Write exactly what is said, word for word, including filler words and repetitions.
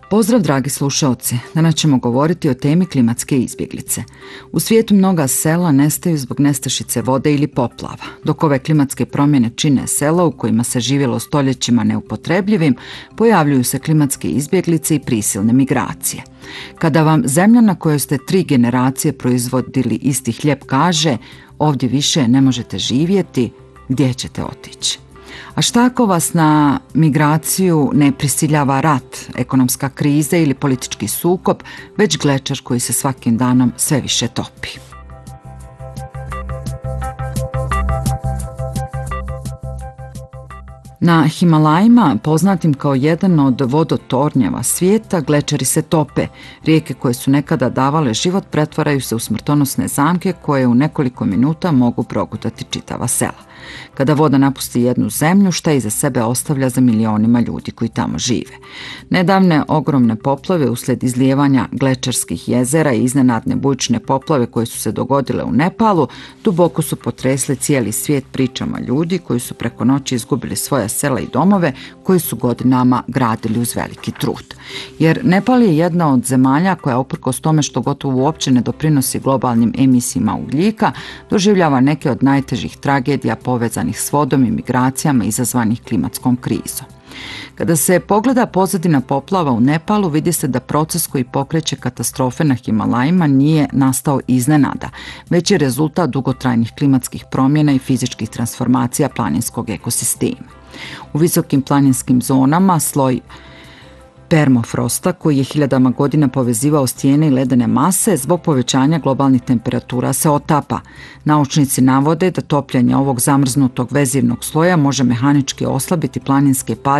Pozdrav dragi slušaoci, danas ćemo govoriti o temi klimatske izbjeglice. U svijetu mnoga sela nestaju zbog nestašice vode ili poplava, dok ove klimatske promjene čine sela u kojima se živjelo stoljećima neupotrebljivim, pojavljuju se klimatske izbjeglice i prisilne migracije. Kada vam zemlja na kojoj ste tri generacije proizvodili isti hljeb kaže ovdje više ne možete živjeti, gdje ćete otići? A šta ako vas na migraciju ne prisiljava rat, ekonomska kriza ili politički sukob, već glečer koji se svakim danom sve više topi? Na Himalajima, poznatim kao jedan od vodotornjeva svijeta, glečeri se tope. Rijeke koje su nekada davale život pretvaraju se u smrtonosne zamke koje u nekoliko minuta mogu progutati čitava sela. Kada voda napusti jednu zemlju, šta iza sebe ostavlja za milionima ljudi koji tamo žive. Nedavne ogromne poplave uslijed izlijevanja glečerskih jezera i iznenadne bujične poplave koje su se dogodile u Nepalu duboko su potresli cijeli svijet pričama ljudi koji su preko noći izgubili svoja sela i domove koji su godinama gradili uz veliki trud. Jer Nepal je jedna od zemalja koja uprkos tome što gotovo uopće ne doprinosi globalnim emisijama ugljika, doživljava neke od najtežih tragedija povezanih s vodom i migracijama izazvanih klimatskom krizom. Kada se pogleda pozadina poplava u Nepalu, vidi se da proces koji pokreće katastrofe na Himalajima nije nastao iznenada, već je rezultat dugotrajnih klimatskih promjena i fizičkih transformacija planinskog ekosistema. U visokim planinskim zonama sloj permafrosta koji je hiljadama godina povezivao stijene i ledene mase zbog povećanja globalnih temperatura se otapa. Naučnici navode da topljenje ovog zamrznutog vezivnog sloja može mehanički oslabiti planinske padine